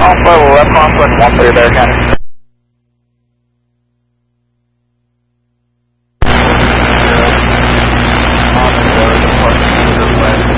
Alpha, left on foot, 1 3 there, County.